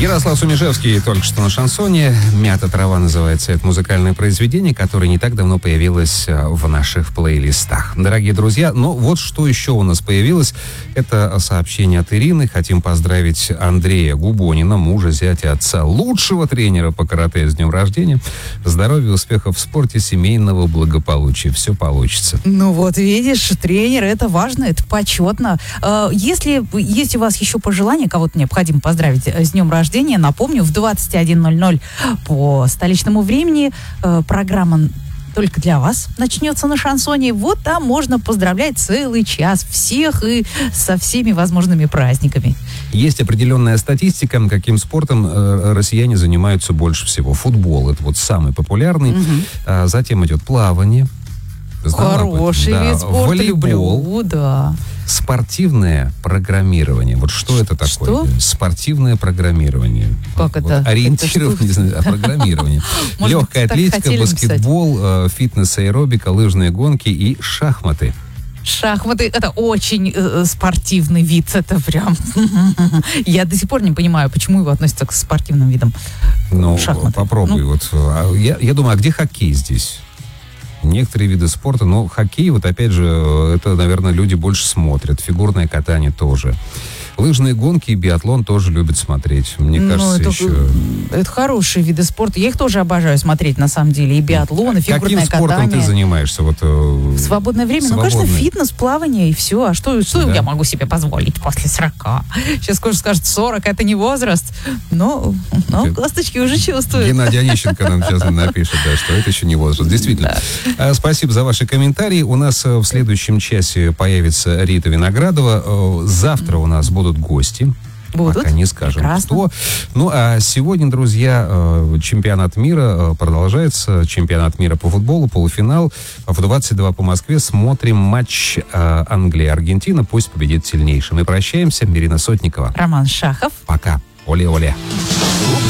Ярослав Сумишевский только что на шансоне. «Мята трава» называется это музыкальное произведение, которое не так давно появилось в наших плейлистах. Дорогие друзья, ну вот что еще у нас появилось. Это сообщение от Ирины. Хотим поздравить Андрея Губонина, мужа, зятя, отца, лучшего тренера по карате с днем рождения. Здоровья, успехов в спорте, семейного благополучия. Все получится. Ну вот видишь, тренер, это важно, это почетно. Если есть у вас еще пожелания, кого-то необходимо поздравить с днем рождения, напомню, в 21:00 по столичному времени программа только для вас начнется на шансоне. Вот там можно поздравлять целый час всех и со всеми возможными праздниками. Есть определенная статистика, каким спортом россияне занимаются больше всего. Футбол — это вот самый популярный. Затем идет плавание. Хороший вид спорта, волейбол, люблю, да. Спортивное программирование. Вот что это такое? Что? Спортивное программирование. Как вот, это? Ориентирование, не знаю, программирование. Легкая атлетика, баскетбол, фитнес, аэробика, лыжные гонки и шахматы. Шахматы — это очень спортивный вид. Это прям... Я до сих пор не понимаю, почему его относятся к спортивным видам. Ну, шахматы. Попробуй. Вот. Я думаю, а где хоккей здесь? Некоторые виды спорта, но хоккей, вот опять же, это, наверное, люди больше смотрят. Фигурное катание тоже. Лыжные гонки и биатлон тоже любят смотреть. Мне кажется, это хорошие виды спорта. Я их тоже обожаю смотреть, на самом деле. И биатлон, и фигурное катание. Каким спортом ты занимаешься? Вот, в свободное время? Ну, конечно, фитнес, плавание и все. А что да? Я могу себе позволить после 40? Сейчас кое-что скажет, 40 — это не возраст. Но косточки уже чувствуют. Геннадий Онищенко нам сейчас напишет, да, что это еще не возраст. Действительно. Да. Спасибо за ваши комментарии. У нас в следующем часе появится Рита Виноградова. Завтра у нас будут гости. Пока не скажем, кто. Ну, а сегодня, друзья, чемпионат мира продолжается. Чемпионат мира по футболу, полуфинал. В 22 по Москве смотрим матч Англия-Аргентина. Пусть победит сильнейший. Мы прощаемся. Ирина Сотникова. Роман Шахов. Пока. Оле-оле.